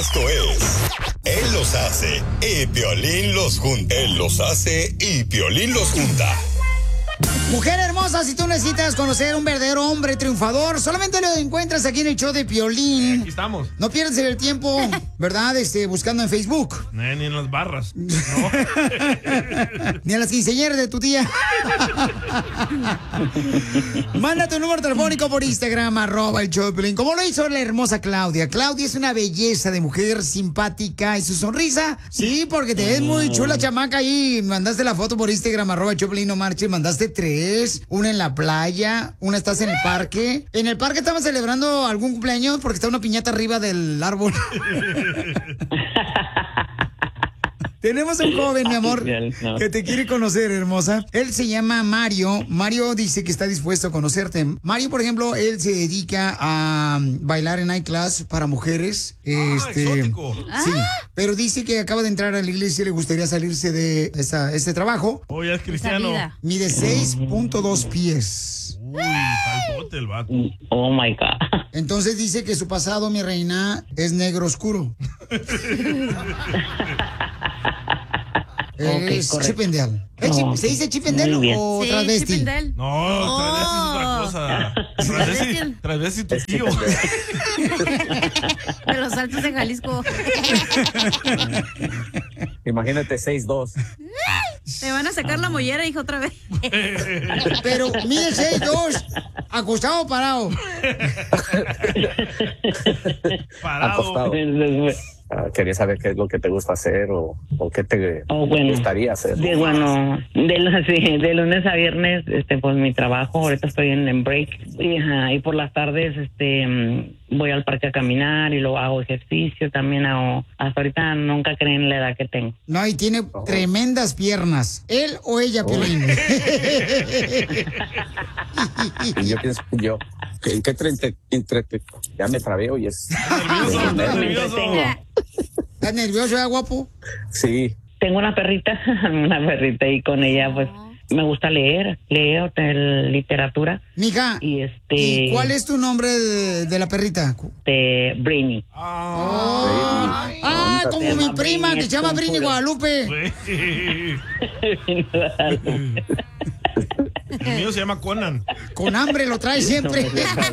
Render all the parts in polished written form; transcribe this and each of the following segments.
Esto es Él los hace y Piolín los junta. Él los hace y Piolín los junta. Mujer hermosa, si tú necesitas conocer un verdadero hombre triunfador, solamente lo encuentras aquí en el show de Piolín. Aquí estamos. No pierdas el tiempo, ¿verdad? Buscando en Facebook. Ni en las barras. No. Ni a las quinceañeras de tu tía. Manda tu número telefónico por Instagram, @el show de Piolín. Como lo hizo la hermosa Claudia. Claudia es una belleza de mujer, simpática. Y su sonrisa, sí, porque te ves muy chula, chamaca. Y mandaste la foto por Instagram, @el show de Piolín, no marches. Mandaste 3, una en la playa, una estás en el parque. En el parque estaban celebrando algún cumpleaños porque está una piñata arriba del árbol. Tenemos a un joven, mi amor, que te quiere conocer, hermosa. Él se llama Mario. Mario dice que está dispuesto a conocerte. Mario, por ejemplo, él se dedica a bailar en night class para mujeres. Exótico. Sí, pero dice que acaba de entrar a la iglesia y le gustaría salirse de este trabajo. Oh, ya es cristiano. Mide 6.2 pies. Uy, palpote el vato. Oh my God. Entonces dice que su pasado, mi reina, es negro oscuro. Es chipendel. ¿Se dice chipendel o Sí, travesti? chipendel. No, travesti es otra cosa. Travesti tu tío. De los Altos de Jalisco. Imagínate 6'2". Me van a sacar la mollera, hijo, otra vez. Pero mide 6'2", acostado o parado. Acostado. Quería saber qué es lo que te gusta hacer o qué te gustaría hacer. Sí, bueno, de lunes a viernes, pues mi trabajo, ahorita estoy en break y por las tardes, voy al parque a caminar y luego hago ejercicio, también hago, hasta ahorita nunca creen la edad que tengo. No, y tiene tremendas piernas. ¿Él o ella, Piolín? Y yo pienso, ya me trabé, oye. ¿Estás nervioso, guapo? Sí. Tengo una perrita y con ella pues me gusta leer literatura. Mija, ¿y cuál es tu nombre de la perrita? Britney. Como mi prima que se llama Britney Guadalupe. El mío se llama Conan. Con hambre lo trae siempre.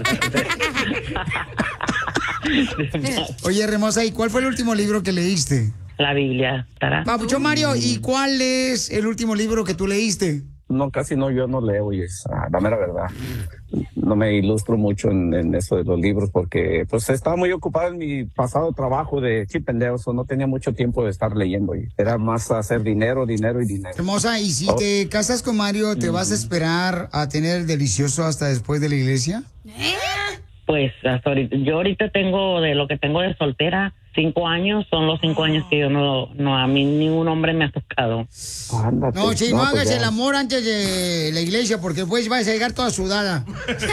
Oye, hermosa, ¿y cuál fue el último libro que leíste? La Biblia. Papucho Mario, ¿y cuál es el último libro que tú leíste? No, casi no, yo no leo, oye, la mera verdad. No me ilustro mucho en eso de los libros porque pues estaba muy ocupado en mi pasado trabajo de chipendeo, no tenía mucho tiempo de estar leyendo. Era más hacer dinero. Hermosa, ¿y si te casas con Mario, te vas a esperar a tener el delicioso hasta después de la iglesia? Pues hasta ahorita, yo ahorita tengo, de lo que tengo de soltera, 5 años, son los 5 años que yo no, a mí ningún hombre me ha tocado. Ándate, no, si no hagas pues el amor antes de la iglesia, porque pues vas a llegar toda sudada.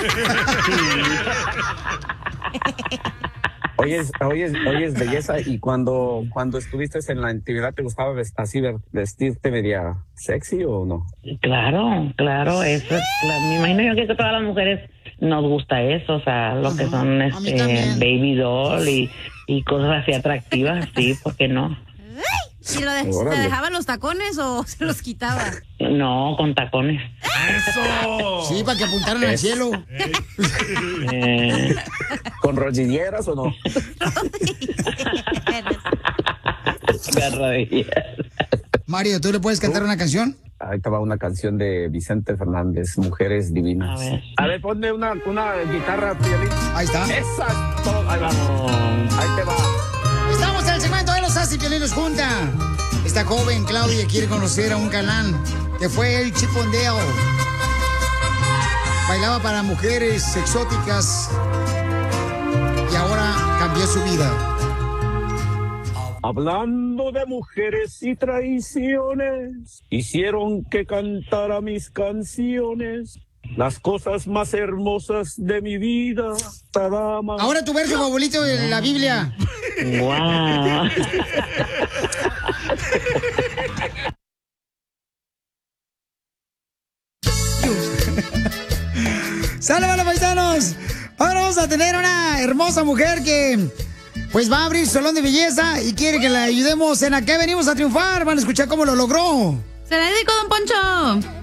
Oye, belleza, y cuando estuviste en la intimidad, ¿te gustaba así vestirte media sexy o no? Claro, eso es, me imagino yo que todas las mujeres nos gusta eso, o sea, lo que son baby doll y cosas así atractivas, sí, ¿por qué no? ¿Y te dejaba los tacones o se los quitaba? No, con tacones. ¡Eso! Sí, para que apuntaran al cielo. ¿Con rodilleras o no? Mario, ¿tú le puedes cantar una canción? Ahí te va una canción de Vicente Fernández, Mujeres Divinas. A ver, ponme una guitarra, Piolín. Ahí está. Esa, ahí vamos. Ahí te va. Estamos en el segmento de los Así Piolín los junta. Esta joven Claudia quiere conocer a un galán que fue el Chipondale. Bailaba para mujeres exóticas y ahora cambió su vida. Hablando de mujeres y traiciones, hicieron que cantara mis canciones, las cosas más hermosas de mi vida, dama. Ahora tu verso favorito de la Biblia. Wow. ¡Sale, vale, paisanos! Ahora vamos a tener una hermosa mujer que pues va a abrir salón de belleza y quiere que le ayudemos en a qué venimos a triunfar. Van a escuchar cómo lo logró. Se la dedico, don Poncho.